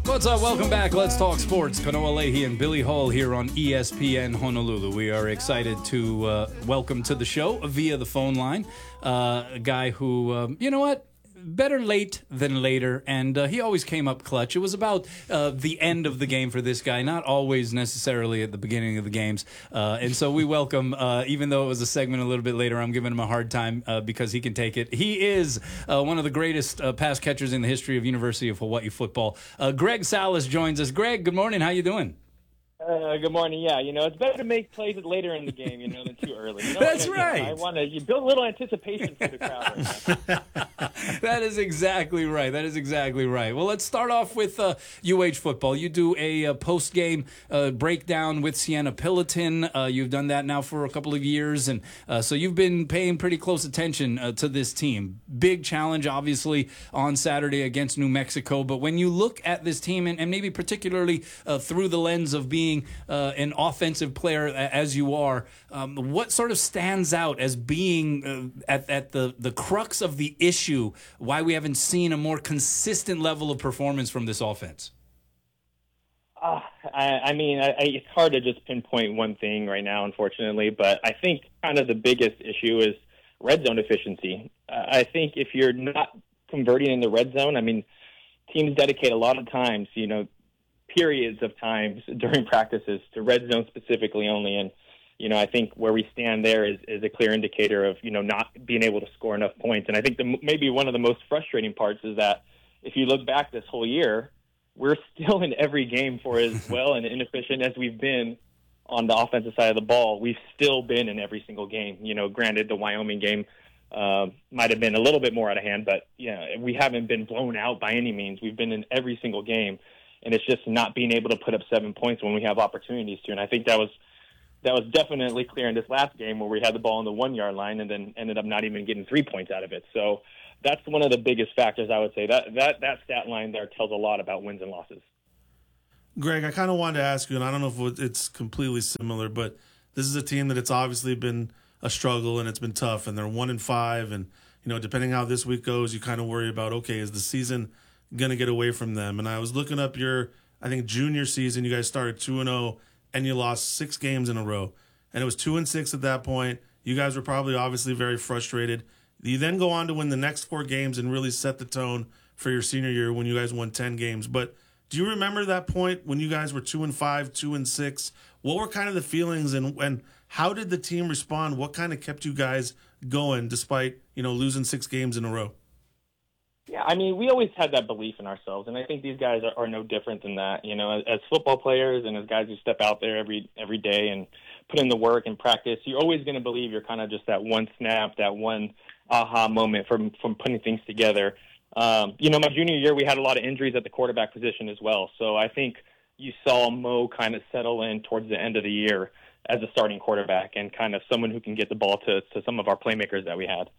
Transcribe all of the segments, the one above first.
What's up? Welcome back. Let's talk sports. Kanoa Leahy and Billy Hall here on ESPN Honolulu. We are excited to welcome to the show via the phone line a guy who, you know what? Better late than later, and he always came up clutch. It was about the end of the game for this guy, not always necessarily at the beginning of the games. And so we welcome, even though it was a segment a little bit later, I'm giving him a hard time because he can take it. He is one of the greatest pass catchers in the history of University of Hawaii football. Greg Salas joins us. Greg, good morning. How you doing? Good morning. Yeah, it's better to make plays later in the game, than too early. That's right. I want to build a little anticipation for the crowd. Right. That is exactly right. Well, let's start off with UH football. You do a post-game breakdown with Sienna Pilatin. You've done that now for a couple of years, and so you've been paying pretty close attention to this team. Big challenge, obviously, on Saturday against New Mexico. But when you look at this team, and maybe particularly through the lens of being an offensive player as you are, what sort of stands out as being at the crux of the issue, why we haven't seen a more consistent level of performance from this offense? It's hard to just pinpoint one thing right now, unfortunately, but I think kind of the biggest issue is red zone efficiency. I think if you're not converting in the red zone, teams dedicate a lot of times, periods of times during practices to red zone specifically only. And, I think where we stand there is a clear indicator of, not being able to score enough points. And I think maybe one of the most frustrating parts is that if you look back this whole year, we're still in every game for as well and inefficient as we've been on the offensive side of the ball. We've still been in every single game. Granted, the Wyoming game might have been a little bit more out of hand, but we haven't been blown out by any means. We've been in every single game. And it's just not being able to put up 7 points when we have opportunities to. And I think that was definitely clear in this last game where we had the ball on the 1 yard line and then ended up not even getting 3 points out of it. So that's one of the biggest factors, I would say. That stat line there tells a lot about wins and losses. Greg, I kind of wanted to ask you, and I don't know if it's completely similar, but this is a team that it's obviously been a struggle and it's been tough, and they're 1-5, and depending how this week goes, you kind of worry about, okay, is the season going to get away from them? And I was looking up your, I think, junior season. You guys started 2-0 and you lost 6 games in a row. And it was 2-6 at that point. You guys were probably obviously very frustrated. You then go on to win the next 4 games and really set the tone for your senior year when you guys won 10 games. But do you remember that point when you guys were 2-5, 2-6? What were kind of the feelings and how did the team respond? What kind of kept you guys going despite, losing 6 games in a row? Yeah, we always had that belief in ourselves, and I think these guys are no different than that. As football players and as guys who step out there every day and put in the work and practice, you're always going to believe you're kind of just that one snap, that one aha moment from putting things together. My junior year, we had a lot of injuries at the quarterback position as well, so I think you saw Mo kind of settle in towards the end of the year as a starting quarterback and kind of someone who can get the ball to some of our playmakers that we had.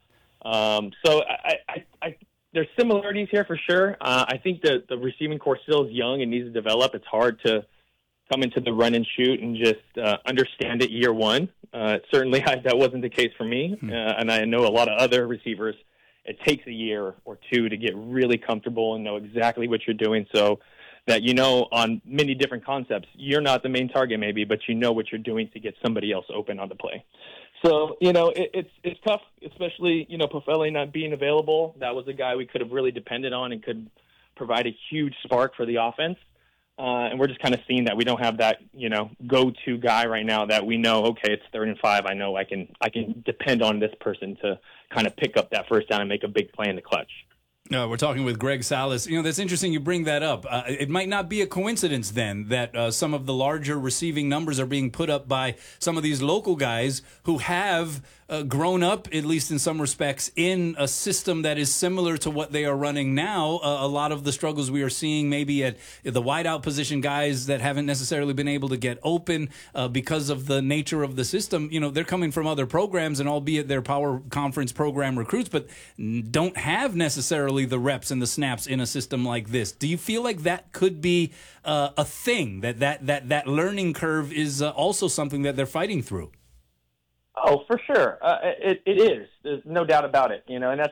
So there's similarities here for sure. I think the receiving corps still is young and needs to develop. It's hard to come into the run and shoot and just understand it year one. Certainly that wasn't the case for me, and I know a lot of other receivers. It takes a year or two to get really comfortable and know exactly what you're doing so that on many different concepts, you're not the main target maybe, but you know what you're doing to get somebody else open on the play. So, it's tough, especially, Pofele not being available. That was a guy we could have really depended on and could provide a huge spark for the offense. And we're just kind of seeing that we don't have that, go-to guy right now that we know, okay, it's 3rd and 5. I know I can depend on this person to kind of pick up that first down and make a big play in the clutch. We're talking with Greg Salas. That's interesting you bring that up. It might not be a coincidence then that some of the larger receiving numbers are being put up by some of these local guys who have grown up, at least in some respects, in a system that is similar to what they are running now. A lot of the struggles we are seeing maybe at the wideout position, guys that haven't necessarily been able to get open because of the nature of the system. They're coming from other programs, and albeit they're power conference program recruits, but don't have necessarily the reps and the snaps in a system like this. Do you feel like that could be a thing, that learning curve is also something that they're fighting through? Oh, for sure. It is. There's no doubt about it. And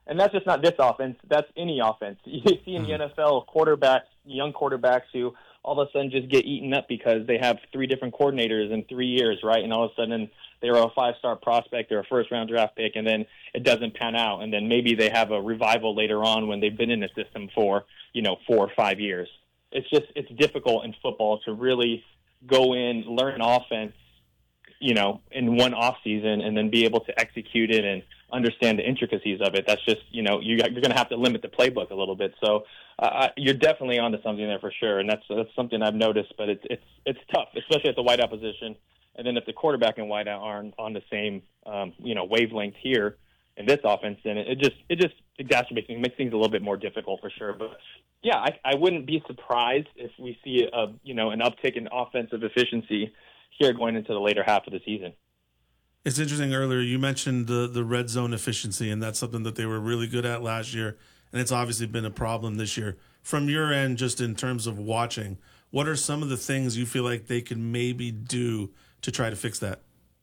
And that's just not this offense. That's any offense. You see in the NFL quarterbacks, young quarterbacks who all of a sudden just get eaten up because they have 3 different coordinators in 3 years, right? And all of a sudden they were a 5-star prospect or a first-round draft pick, and then it doesn't pan out. And then maybe they have a revival later on when they've been in the system for, 4 or 5 years. It's difficult in football to really go in, learn offense, in one off season and then be able to execute it and understand the intricacies of it. That's just, you're going to have to limit the playbook a little bit. So you're definitely onto something there for sure. And that's something I've noticed, but it's tough, especially at the wideout position. And then if the quarterback and wideout aren't on the same, wavelength here in this offense, then it just exacerbates things, makes things a little bit more difficult for sure. But yeah, I wouldn't be surprised if we see an uptick in offensive efficiency here going into the later half of the season. It's interesting. Earlier, you mentioned the red zone efficiency, and that's something that they were really good at last year, and it's obviously been a problem this year. From your end, just in terms of watching, what are some of the things you feel like they can maybe do to try to fix that?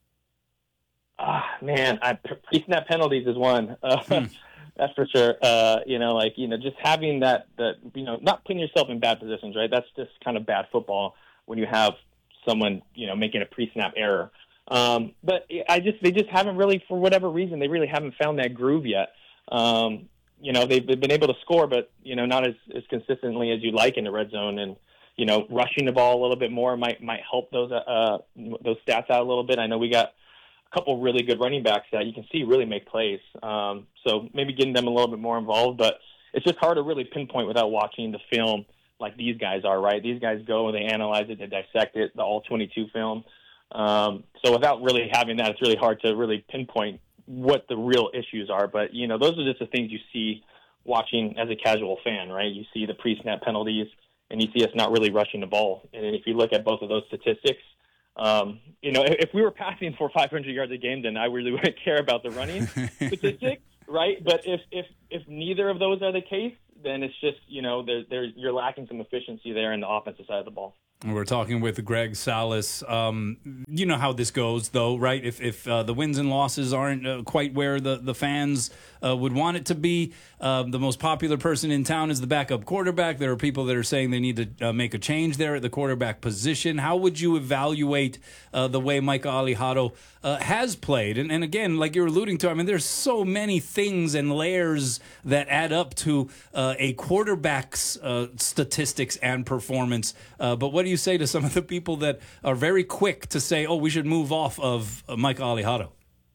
Man, pre-snap penalties is one. That's for sure. Just having that, not putting yourself in bad positions, right? That's just kind of bad football when you have someone, making a pre-snap error. But they just haven't really, for whatever reason, they really haven't found that groove yet. They've been able to score, but, not as consistently as you'd like in the red zone. And, rushing the ball a little bit more might help those stats out a little bit. I know we got a couple really good running backs that you can see really make plays. So maybe getting them a little bit more involved, but it's just hard to really pinpoint without watching the film like these guys are, right? These guys go and they analyze it, they dissect it, the all-22 film. So without really having that, it's really hard to really pinpoint what the real issues are. But, those are just the things you see watching as a casual fan, right? You see the pre-snap penalties, and you see us not really rushing the ball. And if you look at both of those statistics, if we were passing for 500 yards a game, then I really wouldn't care about the running statistics, right? But if neither of those are the case, then it's just, you're lacking some efficiency there in the offensive side of the ball. We're talking with Greg Salas. You know how this goes, though, right? If the wins and losses aren't quite where the fans would want it to be, the most popular person in town is the backup quarterback. There are people that are saying they need to make a change there at the quarterback position. How would you evaluate the way Micah Alejado has played? And again, like you're alluding to, I mean, there's so many things and layers that add up to a quarterback's statistics and performance. But what do you say to some of the people that are very quick to say, oh, we should move off of Micah Alejado?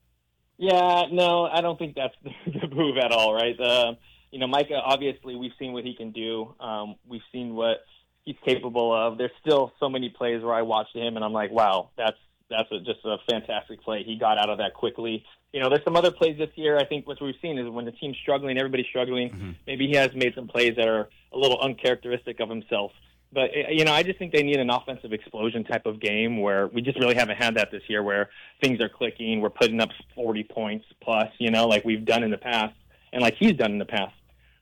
Yeah, no, I don't think that's the move at all, right? Micah, obviously, we've seen what he can do. We've seen what he's capable of. There's still so many plays where I watched him and I'm like, wow, that's just a fantastic play. He got out of that quickly. There's some other plays this year. I think what we've seen is when the team's struggling, everybody's struggling, maybe he has made some plays that are a little uncharacteristic of himself. But, I just think they need an offensive explosion type of game where we just really haven't had that this year, where things are clicking, we're putting up 40 points plus, like we've done in the past and like he's done in the past.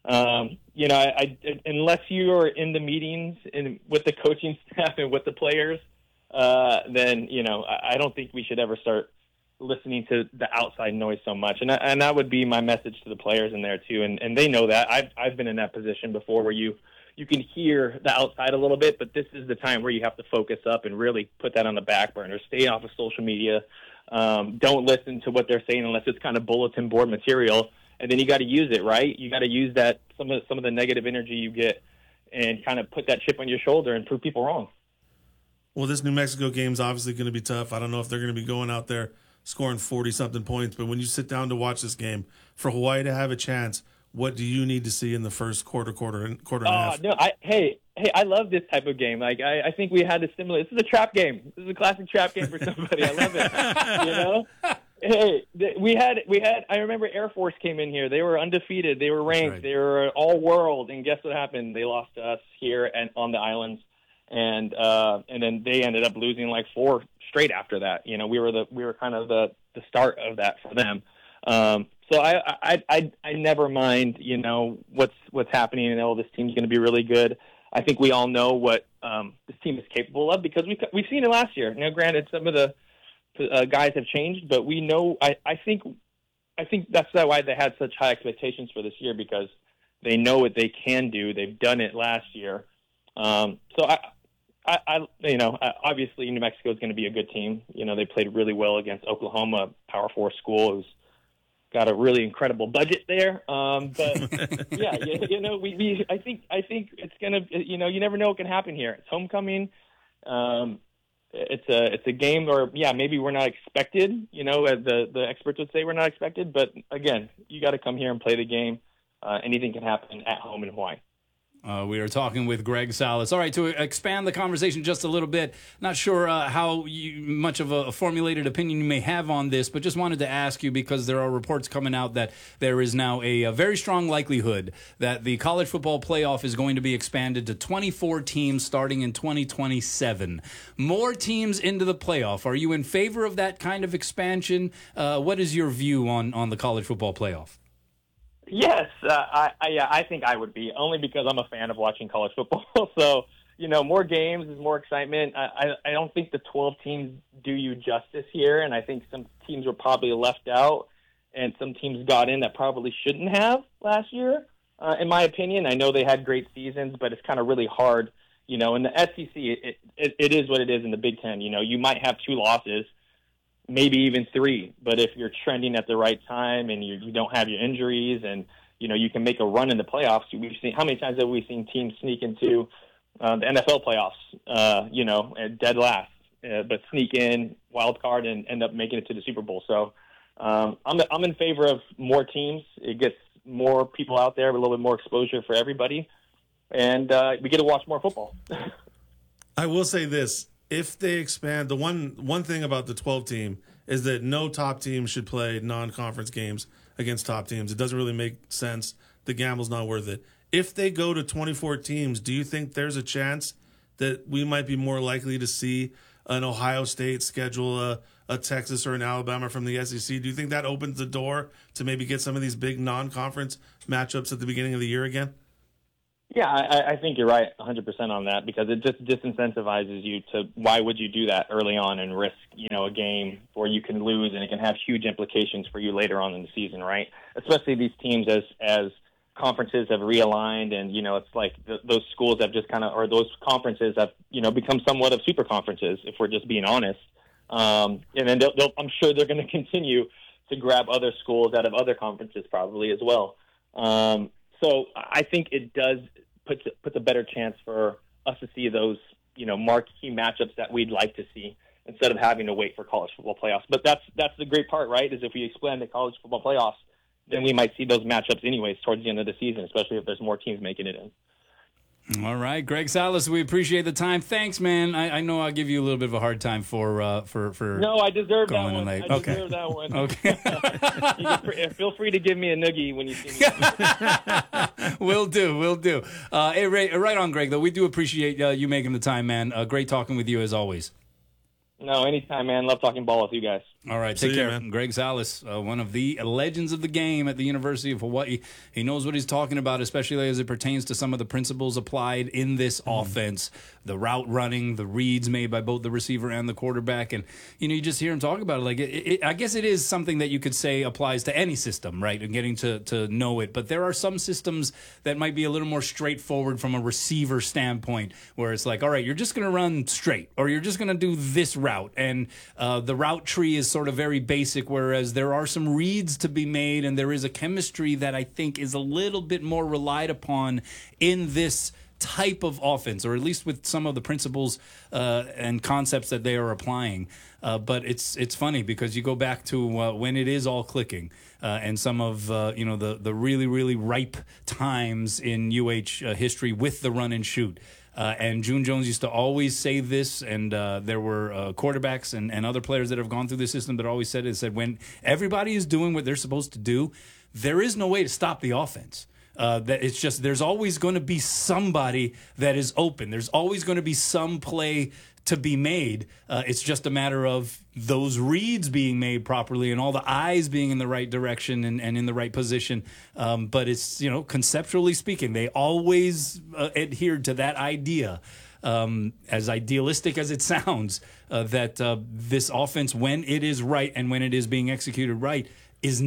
Unless you are in the meetings with the coaching staff and with the players, then, I don't think we should ever start listening to the outside noise so much. And that would be my message to the players in there too. And they know that. I've been in that position before where you can hear the outside a little bit, but this is the time where you have to focus up and really put that on the back burner. Stay off of social media. Don't listen to what they're saying unless it's kind of bulletin board material. And then you got to use it, right? You got to use that some of the negative energy you get and kind of put that chip on your shoulder and prove people wrong. Well, this New Mexico game is obviously going to be tough. I don't know if they're going to be going out there scoring 40-something points, but when you sit down to watch this game, for Hawaii to have a chance, what do you need to see in the first quarter and a half? No, I love this type of game. Like I think we had a similar. This is a trap game. This is a classic trap game for somebody. I love it. Hey, we had. I remember Air Force came in here. They were undefeated. They were ranked. Right. They were all world. And guess what happened? They lost to us here and on the islands. And then they ended up losing like 4 straight after that. We were kind of the start of that for them. So I never mind, what's happening. This team's going to be really good. I think we all know what this team is capable of because we've seen it last year. Granted, some of the guys have changed, but we know. I think I think that's why they had such high expectations for this year, because they know what they can do. They've done it last year. So obviously New Mexico is going to be a good team. They played really well against Oklahoma, Power 4 school, who's got a really incredible budget there. But yeah, I think it's gonna. You never know what can happen here. It's homecoming. It's a game where maybe we're not expected. As the experts would say, we're not expected. But again, you got to come here and play the game. Anything can happen at home in Hawaii. We are talking with Greg Salas. All right, to expand the conversation just a little bit, not sure how much of a formulated opinion you may have on this, but just wanted to ask you, because there are reports coming out that there is now a very strong likelihood that the college football playoff is going to be expanded to 24 teams starting in 2027. More teams into the playoff. Are you in favor of that kind of expansion? What is your view on the college football playoff? Yes, I think I would be, only because I'm a fan of watching college football. So, more games is more excitement. I don't think the 12 teams do you justice here, and I think some teams were probably left out, and some teams got in that probably shouldn't have last year, in my opinion. I know they had great seasons, but it's kind of really hard. In the SEC, it is what it is in the Big Ten. You might have 2 losses, maybe even 3. But if you're trending at the right time and you don't have your injuries, and you can make a run in the playoffs. We've seen, how many times have we seen teams sneak into the NFL playoffs? At dead last, but sneak in wild card and end up making it to the Super Bowl. So I'm in favor of more teams. It gets more people out there, a little bit more exposure for everybody, and we get to watch more football. I will say this. If they expand, the one thing about the 12 team is that no top team should play non-conference games against top teams. It doesn't really make sense. The gamble's not worth it. If they go to 24 teams, do you think there's a chance that we might be more likely to see an Ohio State schedule a Texas or an Alabama from the SEC? Do you think that opens the door to maybe get some of these big non-conference matchups at the beginning of the year again? Yeah, I think you're right 100% on that, because it just disincentivizes you to, why would you do that early on and risk, a game where you can lose and it can have huge implications for you later on in the season, right? Especially these teams as conferences have realigned, and, it's like those schools have just or those conferences have, become somewhat of super conferences, if we're just being honest. And then I'm sure they're going to continue to grab other schools out of other conferences probably as well. So I think it does puts a better chance for us to see those, marquee matchups that we'd like to see, instead of having to wait for college football playoffs. But that's the great part, right? Is if we expand the college football playoffs, then we might see those matchups anyways towards the end of the season, especially if there's more teams making it in. All right, Greg Salas, we appreciate the time. Thanks, man. I know I'll give you a little bit of a hard time for. No, I deserve that one. Late. I deserve that one. Okay. Feel free to give me a noogie when you see me. Will do. Hey, right on, Greg. Though we do appreciate you making the time, man. Great talking with you as always. No, anytime, man. Love talking ball with you guys. All right, take care. Man. Greg Salas, one of the legends of the game at the University of Hawaii. He knows what he's talking about, especially as it pertains to some of the principles applied in this offense, the route running, the reads made by both the receiver and the quarterback. And, you just hear him talk about it. Like, I guess it is something that you could say applies to any system, right, and getting to know it. But there are some systems that might be a little more straightforward from a receiver standpoint, where it's like, all right, you're just going to run straight, or you're just going to do this route. And the route tree is sort of very basic, whereas there are some reads to be made, and there is a chemistry that I think is a little bit more relied upon in this type of offense, or at least with some of the principles and concepts that they are applying. But it's funny, because you go back to when it is all clicking, and some of the really, really ripe times in UH history with the run and shoot. And June Jones used to always say this, and there were quarterbacks and other players that have gone through the system that always said when everybody is doing what they're supposed to do, there is no way to stop the offense. That it's just, there's always going to be somebody that is open. There's always going to be some play to be made. It's just a matter of those reads being made properly and all the eyes being in the right direction and in the right position. But it's, conceptually speaking, they always adhered to that idea, as idealistic as it sounds, that this offense, when it is right and when it is being executed right, is not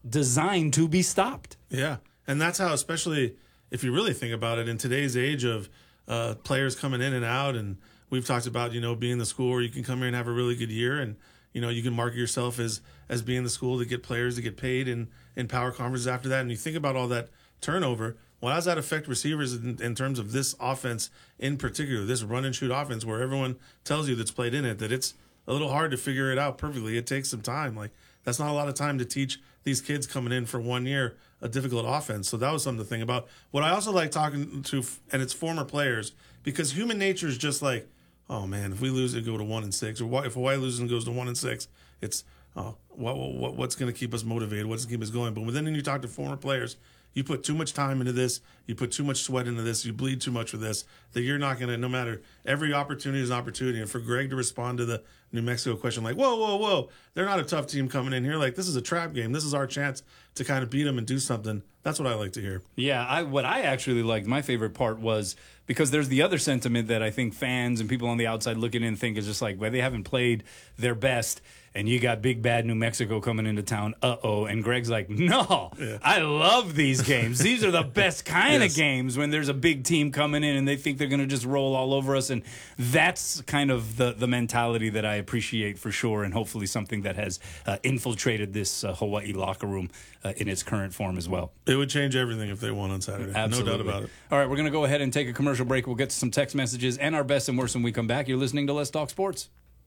designed to be stopped. Yeah, and that's how, especially if you really think about it, in today's age of players coming in and out, and we've talked about, being the school where you can come here and have a really good year, and you can market yourself as being the school to get players to get paid in power conferences after that. And you think about all that turnover. Well, how does that affect receivers in terms of this offense in particular, this run and shoot offense where everyone tells you that's played in it that it's a little hard to figure it out perfectly. It takes some time. Like, that's not a lot of time to teach these kids coming in for 1 year a difficult offense. So that was something to think about. What I also like talking to, and it's former players, because human nature is just like, oh man, if we lose it, go to 1-6, or if Hawaii loses and goes to 1-6, it's what's going to keep us motivated? What's going to keep us going? But then you talk to former players, you put too much time into this, you put too much sweat into this, you bleed too much for this, that you're not going to, no matter, every opportunity is an opportunity. And for Greg to respond to the New Mexico question like, whoa, they're not a tough team coming in here. Like, this is a trap game. This is our chance to kind of beat them and do something. That's what I like to hear. Yeah, what I actually liked, my favorite part was, because there's the other sentiment that I think fans and people on the outside looking in think is just like, well, they haven't played their best, and you got big bad New Mexico coming into town. And Greg's like, no, yeah. I love these games. These are the best kind of games when there's a big team coming in and they think they're going to just roll all over us. And that's kind of the mentality that I appreciate for sure, and hopefully something that has infiltrated this Hawaii locker room in its current form as well. It would change everything if they won on Saturday. Absolutely. No doubt about it. All right, we're going to go ahead and take a commercial break. We'll get to some text messages and our best and worst when we come back. You're listening to Let's Talk Sports.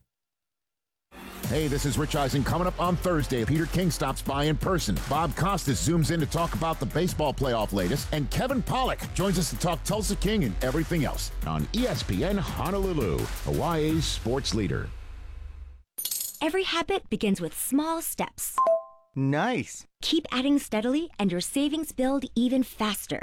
Hey, this is Rich Eisen. Coming up on Thursday, Peter King stops by in person. Bob Costas zooms in to talk about the baseball playoff latest. And Kevin Pollak joins us to talk Tulsa King and everything else on ESPN Honolulu, Hawaii's sports leader. Every habit begins with small steps. Nice. Keep adding steadily and your savings build even faster.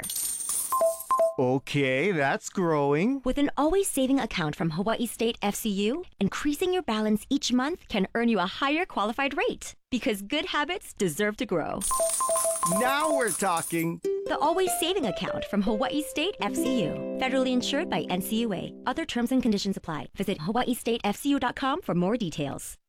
Okay, that's growing. With an always saving account from Hawaii State FCU, increasing your balance each month can earn you a higher qualified rate. Because good habits deserve to grow. Now we're talking. The Always Saving Account from Hawaii State FCU. Federally insured by NCUA. Other terms and conditions apply. Visit hawaiistatefcu.com for more details.